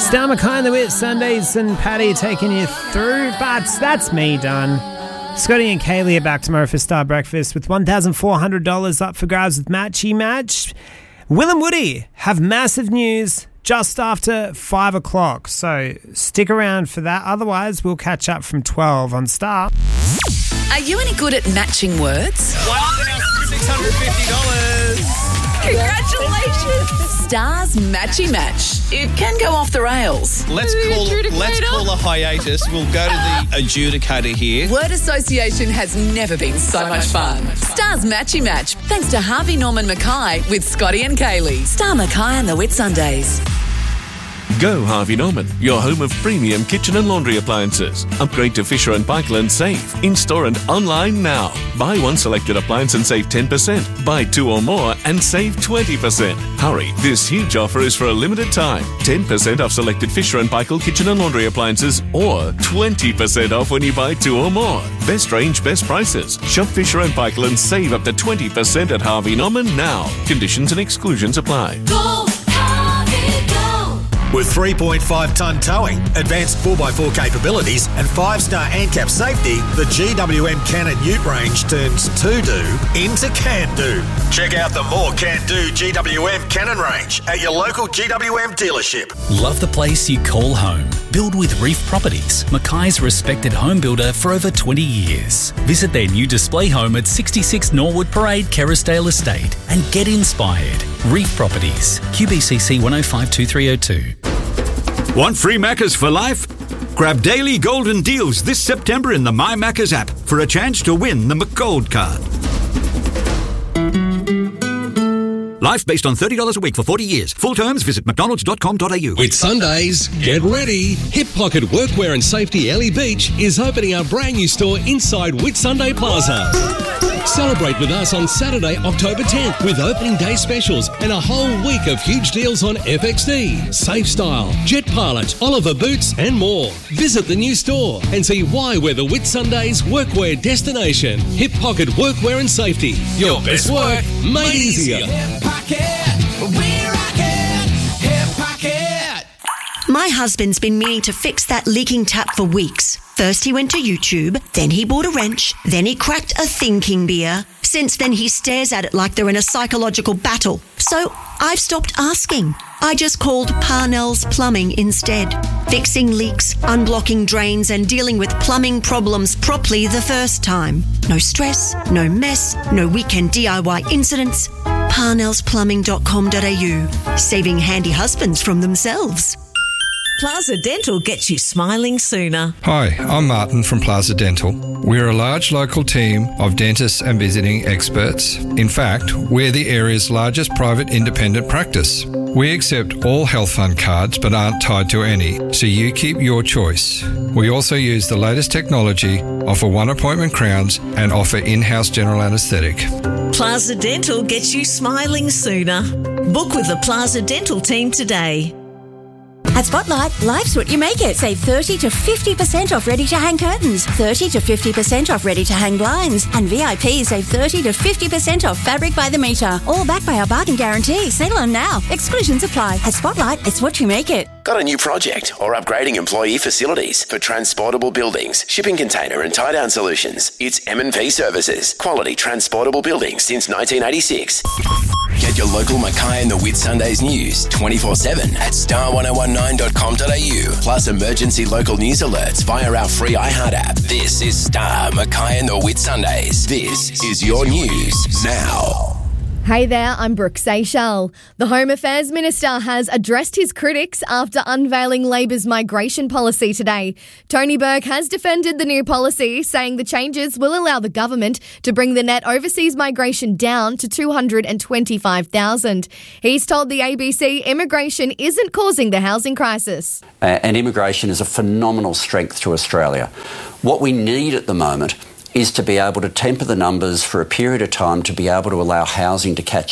Star Mackay and the Whitsundays and Paddy taking you through, but that's me done. Scotty and Kaylee are back tomorrow for Star Breakfast with $1,400 up for grabs with Matchy Match. Will and Woody have massive news just after 5 o'clock, so stick around for that. Otherwise, we'll catch up from 12 on Star. Are you any good at matching words? $1,650. Congratulations! Star's Matchy Match. It can go off the rails. Let's call a hiatus. We'll go to the adjudicator here. Word association has never been so much fun. Star's Matchy Match. Thanks to Harvey Norman Mackay with Scotty and Kaylee. Star Mackay and the Whitsundays. Go Harvey Norman, your home of premium kitchen and laundry appliances. Upgrade to Fisher & Paykel and save. In-store and online now. Buy one selected appliance and save 10%. Buy two or more and save 20%. Hurry, this huge offer is for a limited time. 10% off selected Fisher & Paykel kitchen and laundry appliances or 20% off when you buy two or more. Best range, best prices. Shop Fisher & Paykel and save up to 20% at Harvey Norman now. Conditions and exclusions apply. Go, Harvey, go! With 3.5-tonne towing, advanced 4x4 capabilities and 5-star ANCAP safety, the GWM Cannon Ute range turns to-do into can-do. Check out the more can-do GWM Cannon range at your local GWM dealership. Love the place you call home. Build with Reef Properties, Mackay's respected home builder for over 20 years. Visit their new display home at 66 Norwood Parade, Kerrisdale Estate and get inspired. Reef Properties, QBCC 1052302. Want free Maccas for life? Grab daily golden deals this September in the My Maccas app for a chance to win the McGold card. Life based on $30 a week for 40 years. Full terms, visit mcdonalds.com.au. With Sundays, get ready. Hip Pocket Workwear and Safety Ellie Beach is opening our brand new store inside Whitsunday Plaza. Celebrate with us on Saturday, October 10th with opening day specials and a whole week of huge deals on FXD, Safe Style, Jet Pilot, Oliver Boots and more. Visit the new store and see why we're the Whitsundays workwear destination. Hip Pocket Workwear and Safety. Your best work made easier. My husband's been meaning to fix that leaking tap for weeks. First he went to YouTube, then he bought a wrench, then he cracked a thinking beer. Since then he stares at it like they're in a psychological battle. So I've stopped asking. I just called Parnell's Plumbing instead. Fixing leaks, unblocking drains and dealing with plumbing problems properly the first time. No stress, no mess, no weekend DIY incidents. Parnellsplumbing.com.au. Saving handy husbands from themselves. Plaza Dental gets you smiling sooner. Hi, I'm Martin from Plaza Dental. We're a large local team of dentists and visiting experts. In fact, we're the area's largest private independent practice. We accept all health fund cards but aren't tied to any, so you keep your choice. We also use the latest technology, offer one-appointment crowns and offer in-house general anaesthetic. Plaza Dental gets you smiling sooner. Book with the Plaza Dental team today. At Spotlight, life's what you make it. Save 30 to 50% off ready-to-hang curtains, 30 to 50% off ready-to-hang blinds, and VIP save 30 to 50% off fabric by the metre. All backed by our bargain guarantee. Sale on now. Exclusions apply. At Spotlight, it's what you make it. Got a new project or upgrading employee facilities for transportable buildings, shipping container and tie-down solutions? It's M&P Services. Quality transportable buildings since 1986. Get your local Mackay and the Whitsundays news 24/7 at star1019.com.au. Plus emergency local news alerts via our free iHeart app. This is Star Mackay and the Whitsundays. This is your news now. Hey there, I'm Brooke Seychelles. The Home Affairs Minister has addressed his critics after unveiling Labor's migration policy today. Tony Burke has defended the new policy, saying the changes will allow the government to bring the net overseas migration down to 225,000. He's told the ABC immigration isn't causing the housing crisis. And immigration is a phenomenal strength to Australia. What we need at the moment is to be able to temper the numbers for a period of time to be able to allow housing to catch up.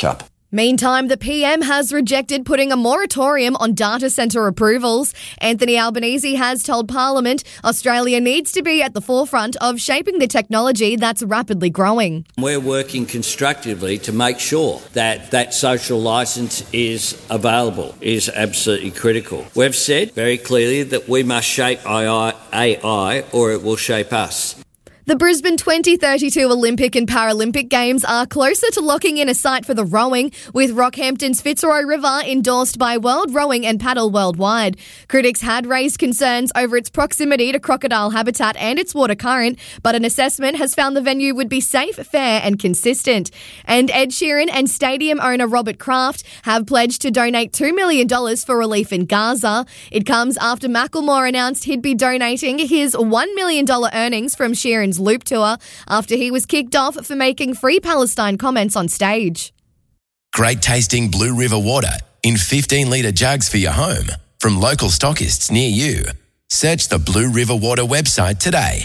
Meantime, the PM has rejected putting a moratorium on data centre approvals. Anthony Albanese has told Parliament Australia needs to be at the forefront of shaping the technology that's rapidly growing. We're working constructively to make sure that that social licence is available, is absolutely critical. We've said very clearly that we must shape AI or it will shape us. The Brisbane 2032 Olympic and Paralympic Games are closer to locking in a site for the rowing, with Rockhampton's Fitzroy River endorsed by World Rowing and Paddle Worldwide. Critics had raised concerns over its proximity to crocodile habitat and its water current, but an assessment has found the venue would be safe, fair and consistent. And Ed Sheeran and stadium owner Robert Kraft have pledged to donate $2 million for relief in Gaza. It comes after Macklemore announced he'd be donating his $1 million earnings from Sheeran's Loop Tour after he was kicked off for making Free Palestine comments on stage. Great tasting Blue River water in 15-litre jugs for your home from local stockists near you. Search the Blue River Water website today.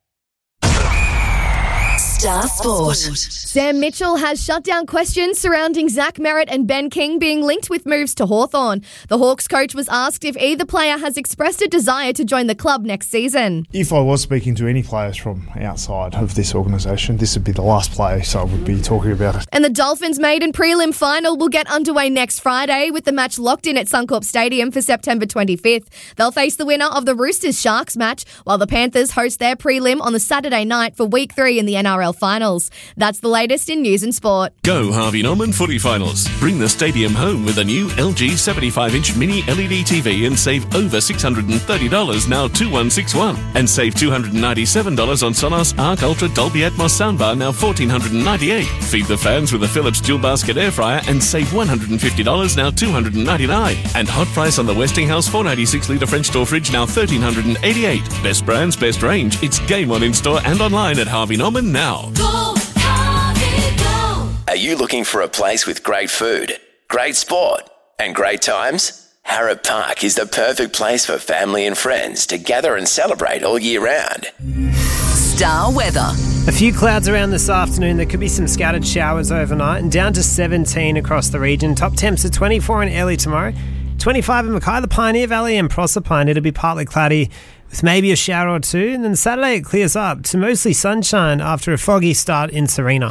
Star Sport. Sam Mitchell has shut down questions surrounding Zach Merritt and Ben King being linked with moves to Hawthorn. The Hawks coach was asked if either player has expressed a desire to join the club next season. If I was speaking to any players from outside of this organisation, this would be the last place I would be talking about it. And the Dolphins' maiden prelim final will get underway next Friday with the match locked in at Suncorp Stadium for September 25th. They'll face the winner of the Roosters-Sharks match, while the Panthers host their prelim on the Saturday night for Week 3 in the NRL Finals. That's the latest in news and sport. Go Harvey Norman Footy Finals. Bring the stadium home with a new LG 75-inch mini LED TV and save over $630 now 2161. And save $297 on Sonos Arc Ultra Dolby Atmos soundbar now $1,498. Feed the fans with a Philips dual basket air fryer and save $150 now $299. And hot price on the Westinghouse 496-litre French door fridge now $1,388. Best brands, best range. It's game on in-store and online at Harvey Norman now. Go, Harvey, go. Are you looking for a place with great food, great sport and great times? Harrop Park is the perfect place for family and friends to gather and celebrate all year round. Star weather. A few clouds around this afternoon. There could be some scattered showers overnight and down to 17 across the region. Top temps are 24 in early tomorrow, 25 in Mackay, the Pioneer Valley and Proserpine. It'll be partly cloudy with maybe a shower or two. And then Saturday it clears up to mostly sunshine after a foggy start in Serena.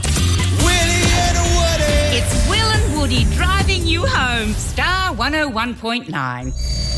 It's Will and Woody driving you home. Star 101.9.